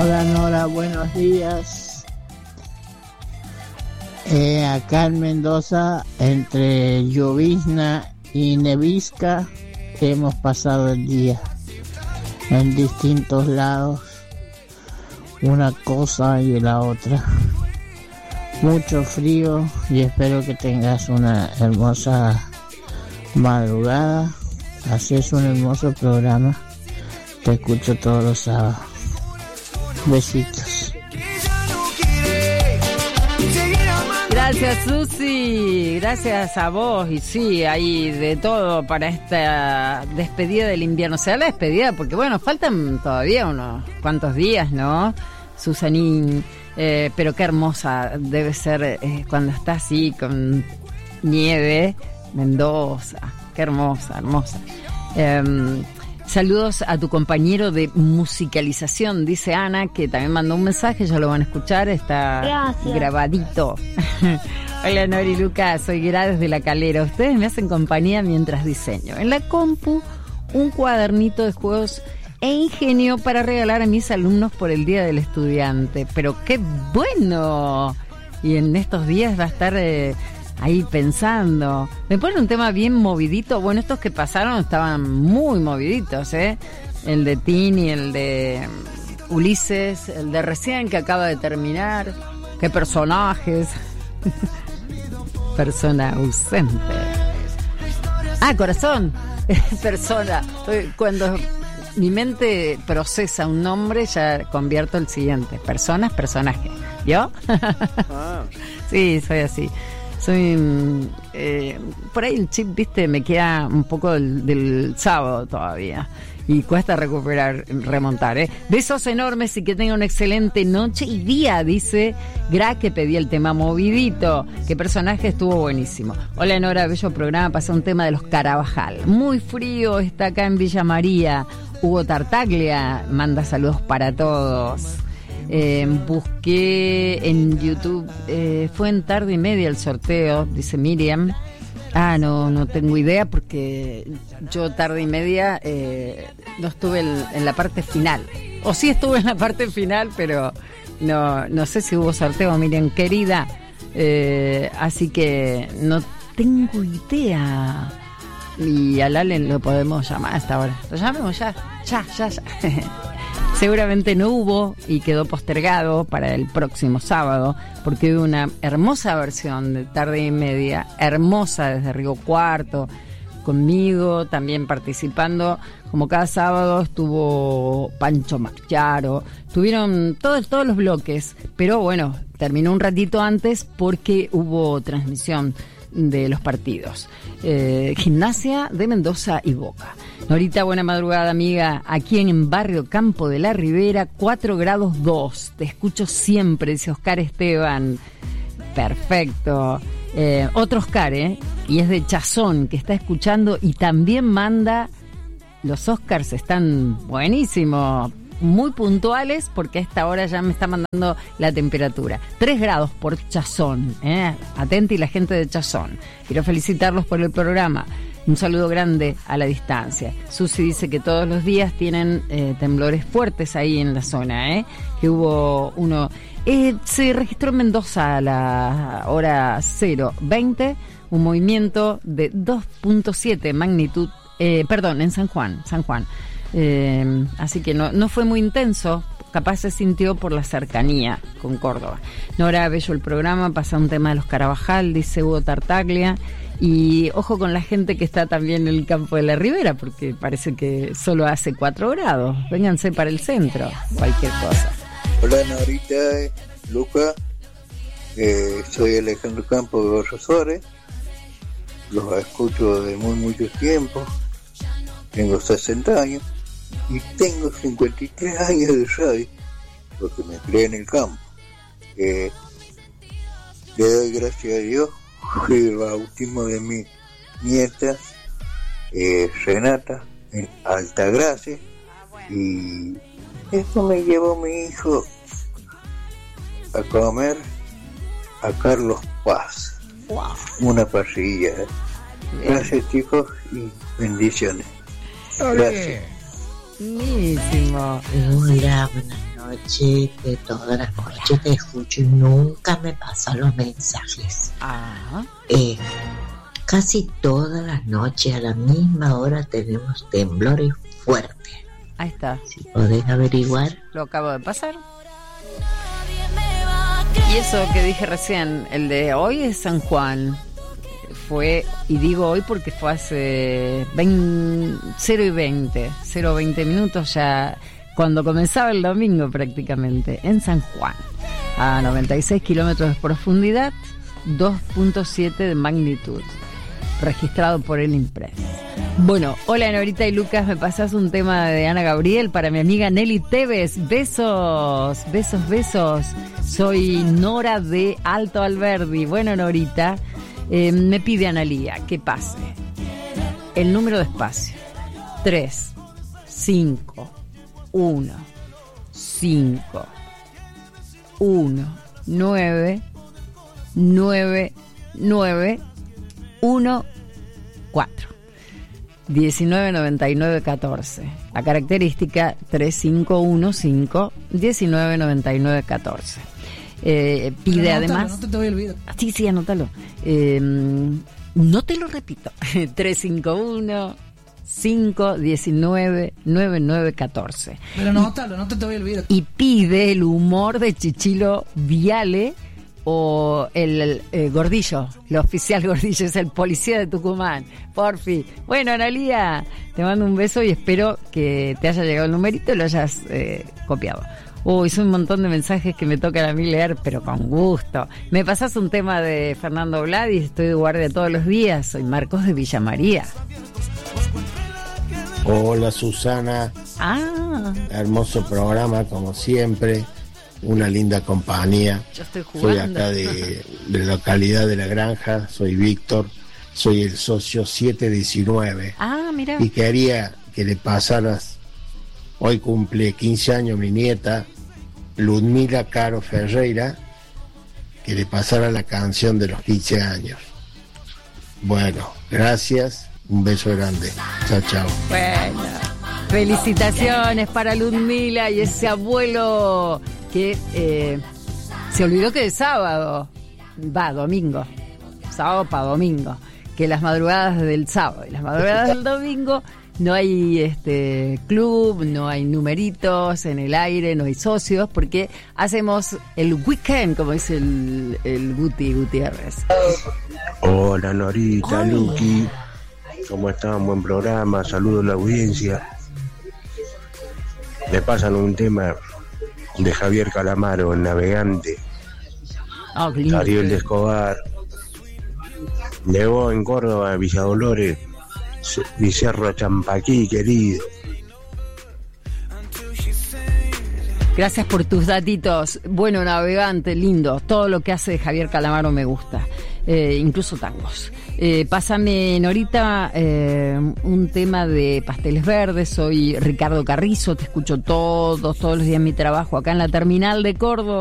Hola Nora, buenos días. Acá en Mendoza, entre llovizna y nevisca, hemos pasado el día en distintos lados, una cosa y la otra. Mucho frío y espero que tengas una hermosa madrugada. Haces un hermoso programa. Te escucho todos los sábados. Besitos. Gracias, Susi. Gracias a vos. Y sí, hay de todo para esta despedida del invierno. O sea, la despedida, porque bueno, faltan todavía unos cuantos días, ¿no? Susanín, pero qué hermosa debe ser cuando está así con nieve, Mendoza. Qué hermosa, hermosa. Saludos a tu compañero de musicalización, dice Ana, que también mandó un mensaje, ya lo van a escuchar, está grabadito. Hola Nori Lucas, soy Gra desde La Calera. Ustedes me hacen compañía mientras diseño en la compu un cuadernito de juegos e ingenio para regalar a mis alumnos por el Día del Estudiante. Pero qué bueno. Y en estos días va a estar ahí pensando. Me pone un tema bien movidito. Bueno, estos que pasaron estaban muy moviditos, el de Tini, el de Ulises, el de recién que acaba de terminar. Qué personajes. Persona ausente. Ah, corazón. Persona. Cuando mi mente procesa un nombre, ya convierto el siguiente. Personas, personaje. ¿Yo? Sí, soy así. Soy por ahí el chip, viste, me queda un poco del sábado todavía y cuesta remontar. Besos enormes y que tenga una excelente noche y día, dice Gra, que pedí el tema movidito. Qué personaje, estuvo buenísimo. Hola Nora, bello programa. Pasó un tema de los Carabajal. Muy frío está acá en Villa María. Hugo Tartaglia manda saludos para todos. Busqué en YouTube, fue en tarde y media el sorteo, dice Miriam. No tengo idea porque yo tarde y media no estuve en la parte final. O sí estuve en la parte final, pero no sé si hubo sorteo, Miriam querida. Así que no tengo idea. Y al Ale lo podemos llamar hasta ahora. Lo llamemos ya. Seguramente no hubo y quedó postergado para el próximo sábado, porque hubo una hermosa versión de tarde y media, hermosa desde Río Cuarto, conmigo también participando. Como cada sábado estuvo Pancho Macchiaro, tuvieron todos los bloques, pero bueno, terminó un ratito antes porque hubo transmisión de los partidos. Gimnasia de Mendoza y Boca. Norita, buena madrugada, amiga. Aquí en Barrio Campo de la Ribera, 4 grados 2. Te escucho siempre, dice Oscar Esteban. Perfecto. Otro Oscar, y es de Chazón, que está escuchando y también manda. Los Oscars están buenísimos, muy puntuales, porque a esta hora ya me está mandando la temperatura. 3 grados por Chazón, Atenti la gente de Chazón. Quiero felicitarlos por el programa. Un saludo grande a la distancia. Susi dice que todos los días tienen temblores fuertes ahí en la zona, que hubo uno. Se registró en Mendoza a la hora 0:20 un movimiento de 2.7 magnitud, en San Juan. Así que no fue muy intenso, capaz se sintió por la cercanía con Córdoba. Nora, bello el programa, pasa un tema de los Carabajal, dice Hugo Tartaglia. Y ojo con la gente que está también en el campo de la Ribera, porque parece que solo hace 4 grados. Vénganse para el centro, cualquier cosa. Hola Norita, Luca, soy Alejandro Campos de Barrio Suárez. Los escucho de mucho tiempo. Tengo 60 años y tengo 53 años de radio, porque me crié en el campo. Le doy gracias a Dios. Fui el bautismo de mi nieta Renata en Altagracia, y eso me llevó mi hijo a comer a Carlos Paz. Wow. Una parrilla. Gracias chicos y bendiciones. Gracias. Buenísimo. Hola, buenas noche, de todas las noches te escucho y nunca me pasan los mensajes. Casi todas las noches a la misma hora tenemos temblores fuertes. Ahí está. Si podés averiguar. Lo acabo de pasar. Y eso que dije recién, el de hoy es San Juan. Fue, y digo hoy porque fue hace 0:20 minutos ya, cuando comenzaba el domingo prácticamente, en San Juan, a 96 kilómetros de profundidad, 2.7 de magnitud, registrado por el INPRES. Bueno, hola Norita y Lucas, me pasás un tema de Ana Gabriel para mi amiga Nelly Tevez. Besos, besos, besos. Soy Nora de Alto Alberdi. Bueno, Norita, me pide Analía que pase el número de espacio 3 5 1 5 1 9 9 9 1 4 199914. La característica 3515 199914. Pide además. No te voy a olvidar. Sí, anótalo. No te lo repito. 351 519 9914. Pero anótalo, no te voy a olvidar. Y pide el humor de Chichilo Viale o el Gordillo, el oficial Gordillo, es el policía de Tucumán. Porfi. Bueno, Analía, te mando un beso y espero que te haya llegado el numerito y lo hayas copiado. Son un montón de mensajes que me tocan a mí leer, pero con gusto. Me pasás un tema de Fernando Vladis, estoy de guardia todos los días. Soy Marcos de Villa María. Hola Susana. Hermoso programa como siempre. Una linda compañía. Yo estoy jugando. Soy acá de la localidad de La Granja, soy Víctor, soy el socio 719. Mira. Y quería que le pasaras, hoy cumple 15 años mi nieta, Ludmila Caro Ferreira, que le pasara la canción de los 15 años. Bueno, gracias, un beso grande. Chao, chao. Bueno, felicitaciones para Ludmila y ese abuelo que se olvidó que es sábado, domingo, sábado para domingo, que las madrugadas del sábado y las madrugadas del domingo no hay club, no hay numeritos en el aire, no hay socios, porque hacemos el weekend, como dice el Gutiérrez. Hola Norita, Luqui, ¿cómo están? Buen programa, saludos a la audiencia. Me pasan un tema de Javier Calamaro, el navegante. Ariel de Escobar. Llegó en Córdoba, Villa Dolores, Cerro Champaquí, querido. Gracias por tus datitos. Bueno, navegante, lindo. Todo lo que hace Javier Calamaro me gusta. Incluso tangos. Pásame, Norita, un tema de Pasteles Verdes. Soy Ricardo Carrizo, te escucho todos los días en mi trabajo acá en la terminal de Córdoba.